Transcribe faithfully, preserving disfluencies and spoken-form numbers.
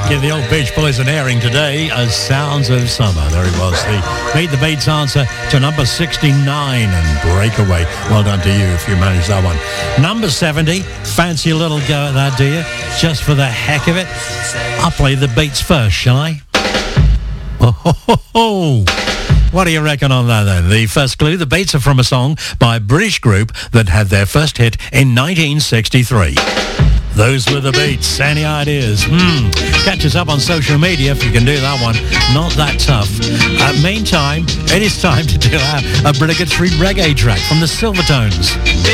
Give the old Beach Boys an airing today as Sounds of Summer. There it was, the Meet the Beats answer to number sixty-nine and Breakaway. Well done to you if you managed that one. Number seventy, fancy a little go at that, do you? Just for the heck of it? I'll play the Beats first, shall I? Oh, ho, ho, ho. What do you reckon on that then? The first clue, the Beats are from a song by a British group that had their first hit in nineteen sixty-three. Those were the Beats. Any ideas? Hmm. Catch us up on social media if you can do that one. Not that tough. Uh, meantime, it is time to do our obligatory reggae track from the Silvertones.